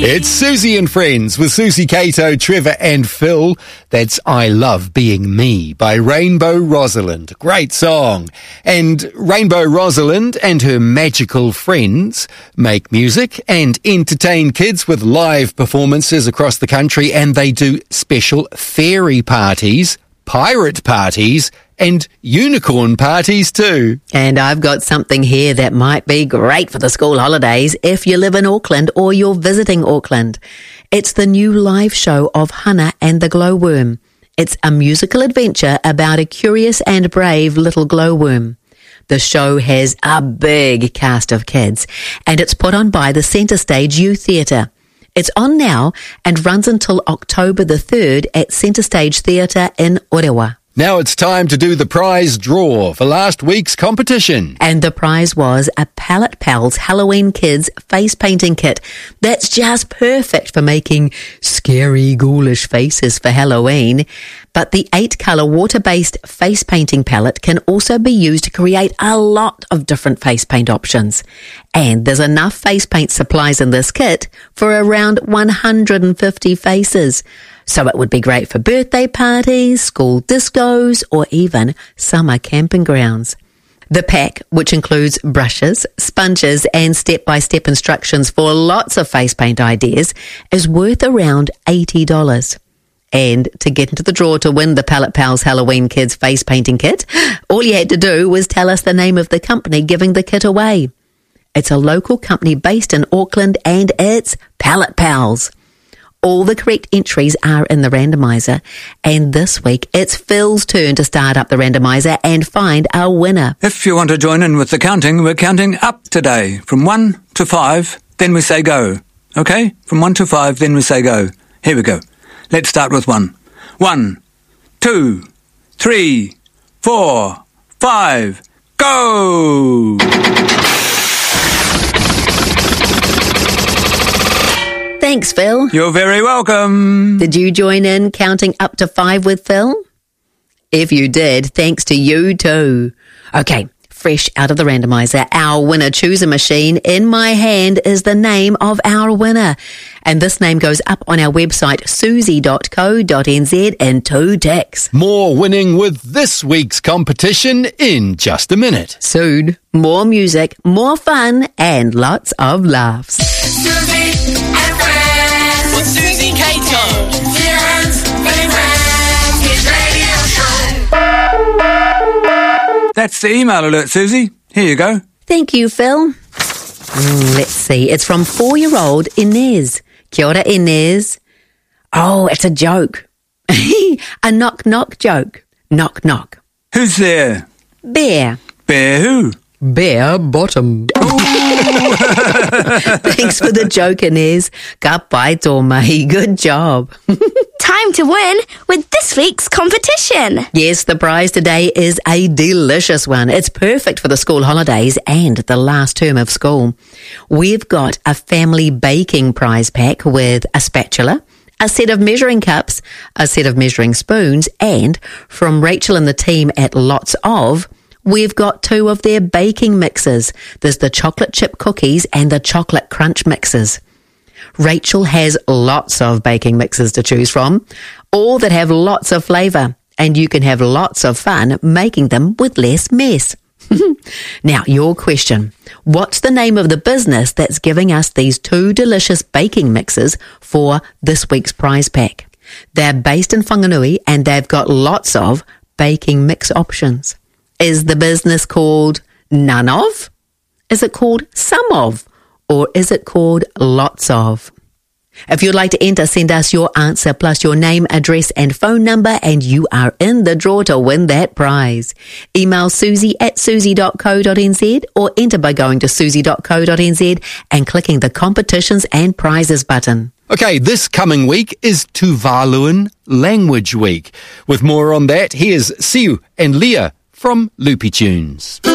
It's Susie and Friends with Susie Cato, Trevor and Phil. That's I Love Being Me by Rainbow Rosalind. Great song. And Rainbow Rosalind and her magical friends make music and entertain kids with live performances across the country, and they do special fairy parties, pirate parties, and unicorn parties too. And I've got something here that might be great for the school holidays if you live in Auckland or you're visiting Auckland. It's the new live show of Hannah and the Glowworm. It's a musical adventure about a curious and brave little glowworm. The show has a big cast of kids, and it's put on by the Centre Stage Youth Theatre. It's on now and runs until October the 3rd at Centre Stage Theatre in Orewa. Now it's time to do the prize draw for last week's competition. And the prize was a Palette Pals Halloween Kids face painting kit that's just perfect for making scary, ghoulish faces for Halloween. But the 8-colour water-based face painting palette can also be used to create a lot of different face paint options. And there's enough face paint supplies in this kit for around 150 faces. So it would be great for birthday parties, school discos, or even summer camping grounds. The pack, which includes brushes, sponges, and step-by-step instructions for lots of face paint ideas, is worth around $80. And to get into the draw to win the Palette Pals Halloween Kids face painting kit, all you had to do was tell us the name of the company giving the kit away. It's a local company based in Auckland, and it's Palette Pals. All the correct entries are in the randomizer, and this week it's Phil's turn to start up the randomizer and find our winner. If you want to join in with the counting, we're counting up today. From 1 to 5, then we say go. Okay? From 1 to 5, then we say go. Here we go. Let's start with 1. 1, 2, 3, 4, 5, go! Thanks, Phil. You're very welcome. Did you join in counting up to 5 with Phil? If you did, thanks to you too. Okay, fresh out of the randomizer, our winner chooser machine. In my hand is the name of our winner. And this name goes up on our website, susie.co.nz, in 2 ticks. More winning with this week's competition in just a minute. Soon, more music, more fun, and lots of laughs. Susie and Friends with Susie Cato. Friends, his radio show. That's the email alert, Susie. Here you go. Thank you, Phil. Let's see. It's from 4-year-old Inez. Kia ora, Inez. Oh, it's a joke. A knock-knock joke. Knock-knock. Who's there? Bear. Bear who? Bare bottom. Thanks for the joke, Inez. Ka pai tō mahi. Good job. Time to win with this week's competition. Yes, the prize today is a delicious one. It's perfect for the school holidays and the last term of school. We've got a family baking prize pack with a spatula, a set of measuring cups, a set of measuring spoons, and from Rachel and the team at Lots Of, we've got 2 of their baking mixes. There's the chocolate chip cookies and the chocolate crunch mixes. Rachel has lots of baking mixes to choose from, all that have lots of flavour, and you can have lots of fun making them with less mess. Now, your question. What's the name of the business that's giving us these 2 delicious baking mixes for this week's prize pack? They're based in Whanganui, and they've got lots of baking mix options. Is the business called None Of? Is it called Some Of? Or is it called Lots Of? If you'd like to enter, send us your answer plus your name, address and phone number, and you are in the draw to win that prize. Email susie@susie.co.nz or enter by going to susie.co.nz and clicking the competitions and prizes button. Okay, this coming week is Tuvaluan Language Week. With more on that, here's Siu and Leah from Loopy Tunes.